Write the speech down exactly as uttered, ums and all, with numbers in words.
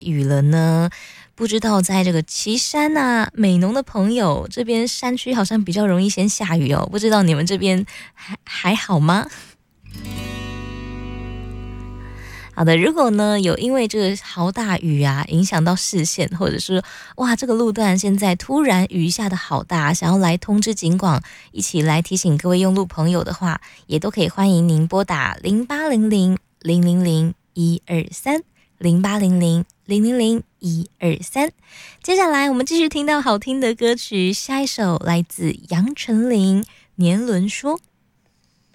雨了呢？不知道在这个旗山啊、美浓的朋友这边山区好像比较容易先下雨哦，不知道你们这边还还好吗？好的，如果呢有因为这个好大雨啊影响到视线，或者是哇这个路段现在突然雨下的好大，想要来通知警广，一起来提醒各位用路朋友的话，也都可以欢迎您拨打零八零零零零零一二三零八零零零零零一二三。接下来我们继续听到好听的歌曲，下一首来自杨丞琳《年轮说》。